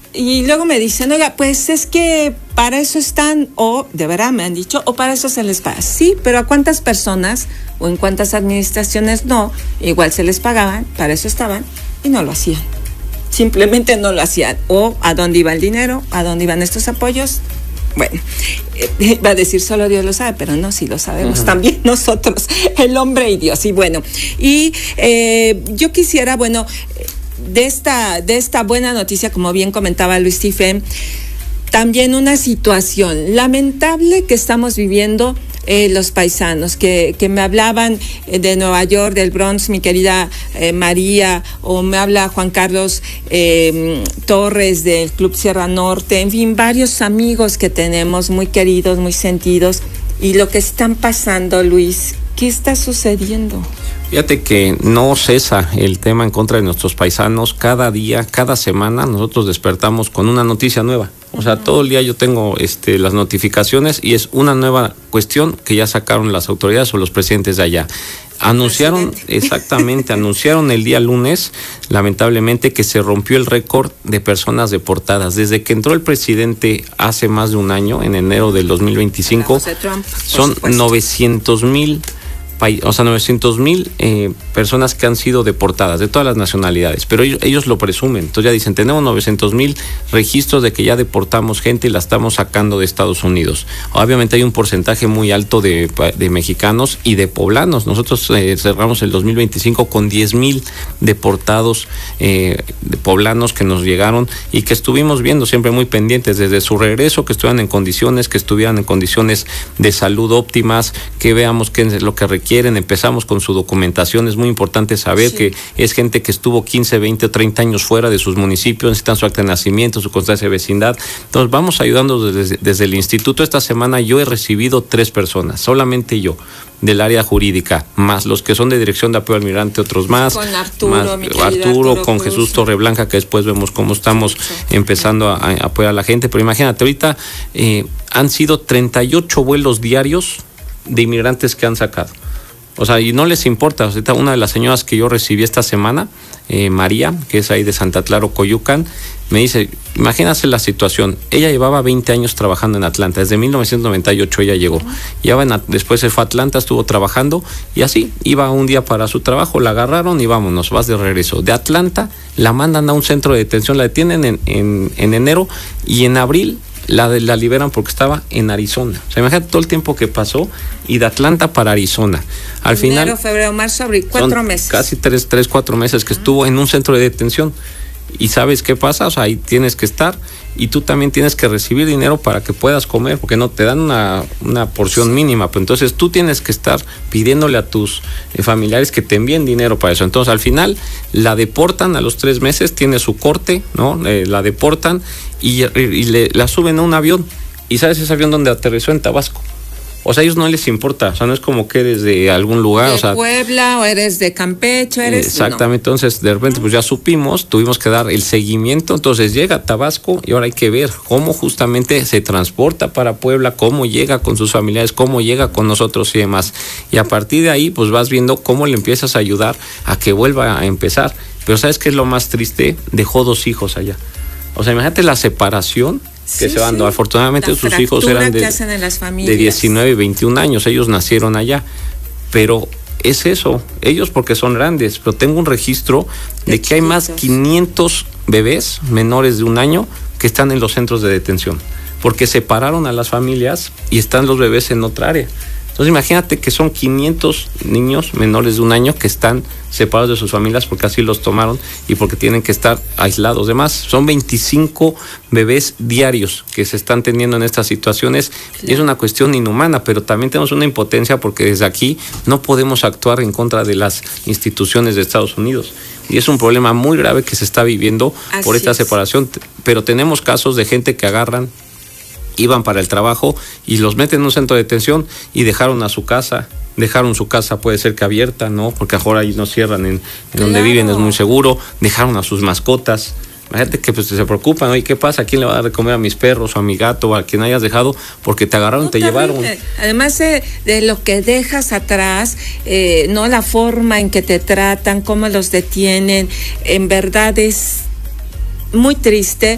Y luego me dicen, oiga, pues es que para eso están, o de verdad me han dicho, o para eso se les paga. Sí, pero ¿a cuántas personas o en cuántas administraciones no? Igual se les pagaban, para eso estaban y no lo hacían. Simplemente no lo hacían. O ¿a dónde iba el dinero? ¿A dónde iban estos apoyos? Bueno, va a decir solo Dios lo sabe, pero no, sí lo sabemos también nosotros, el hombre y Dios. Y bueno, y yo quisiera, bueno, de esta buena noticia, como bien comentaba Luis Tifén, también una situación lamentable que estamos viviendo los paisanos, que me hablaban de Nueva York, del Bronx, mi querida María, o me habla Juan Carlos Torres del Club Sierra Norte, en fin, varios amigos que tenemos muy queridos, muy sentidos, y lo que están pasando, Luis, ¿qué está sucediendo? Fíjate que no cesa el tema en contra de nuestros paisanos. Cada día, cada semana, nosotros despertamos con una noticia nueva. O sea, todo el día yo tengo las notificaciones y es una nueva cuestión que ya sacaron las autoridades o los presidentes de allá. Anunciaron el día lunes, lamentablemente, que se rompió el récord de personas deportadas. Desde que entró el presidente hace más de un año, en enero del 2025, son 900,000 personas que han sido deportadas de todas las nacionalidades, pero ellos lo presumen. Entonces ya dicen, tenemos 900,000 registros de que ya deportamos gente y la estamos sacando de Estados Unidos. Obviamente hay un porcentaje muy alto de mexicanos y de poblanos. Nosotros cerramos el 2025 con 10,000 deportados de poblanos que nos llegaron y que estuvimos viendo siempre muy pendientes desde su regreso, que estuvieran en condiciones, de salud óptimas, que veamos qué es lo que requieren. Empezamos con su documentación. Es muy importante saber que es gente que estuvo 15, 20 o 30 años fuera de sus municipios, necesitan su acta de nacimiento, su constancia de vecindad. Entonces vamos ayudando desde el instituto. Esta semana yo he recibido 3 personas, solamente yo, del área jurídica, más los que son de Dirección de Apoyo al Migrante, otros más. Con Arturo, con Jesús Torreblanca, que después vemos cómo estamos empezando a apoyar a la gente. Pero imagínate, ahorita han sido 38 vuelos diarios de inmigrantes que han sacado. O sea, y no les importa. Ahorita una de las señoras que yo recibí esta semana, María, que es ahí de Santa Clara, Coyucan, me dice, imagínate la situación. Ella llevaba 20 años trabajando en Atlanta. Desde 1998 ella llegó. Después se fue a Atlanta, estuvo trabajando y así, iba un día para su trabajo, la agarraron y vámonos, vas de regreso. De Atlanta la mandan a un centro de detención, la detienen en enero y en abril la liberan porque estaba en Arizona. O sea, imagínate todo el tiempo que pasó y de Atlanta para Arizona. Al final, febrero, marzo, abril, 4 meses. Casi 4 meses que estuvo en un centro de detención. ¿Y sabes qué pasa? O sea, ahí tienes que estar y tú también tienes que recibir dinero para que puedas comer, porque no te dan una porción mínima. Pero entonces tú tienes que estar pidiéndole a tus familiares que te envíen dinero para eso. Entonces al final la deportan a los 3 meses, tiene su corte, ¿no? La deportan y la suben a un avión. ¿Y sabes ese avión donde aterrizó? En Tabasco. O sea, a ellos no les importa, o sea, no es como que eres de algún lugar, de Puebla, o eres de Campeche, exactamente, no. Entonces, de repente, pues ya supimos, tuvimos que dar el seguimiento, entonces llega a Tabasco y ahora hay que ver cómo justamente se transporta para Puebla, cómo llega con sus familiares, cómo llega con nosotros y demás. Y a partir de ahí, pues vas viendo cómo le empiezas a ayudar a que vuelva a empezar. Pero ¿sabes qué es lo más triste? Dejó 2 hijos allá. O sea, imagínate la separación que se van dando. Afortunadamente sus hijos eran de 19 y 21 años, ellos nacieron allá, pero es eso, ellos porque son grandes, pero tengo un registro de que hay más 500 bebés menores de 1 año que están en los centros de detención, porque separaron a las familias y están los bebés en otra área. Entonces imagínate que son 500 niños menores de 1 año que están separados de sus familias porque así los tomaron y porque tienen que estar aislados. Además, son 25 bebés diarios que se están teniendo en estas situaciones. Y es una cuestión inhumana, pero también tenemos una impotencia porque desde aquí no podemos actuar en contra de las instituciones de Estados Unidos. Y es un problema muy grave que se está viviendo por esta separación. Pero tenemos casos de gente que iban para el trabajo y los meten en un centro de detención y dejaron su casa, puede ser que abierta, ¿no? Porque ahora ahí no cierran en donde viven, es muy seguro. Dejaron a sus mascotas. Imagínate que pues se preocupan, ¿no? ¿Y qué pasa? ¿A quién le va a dar de comer a mis perros o a mi gato o a quien hayas dejado? Porque te agarraron, no, te llevaron. Además de lo que dejas atrás, no la forma en que te tratan, cómo los detienen, en verdad es muy triste.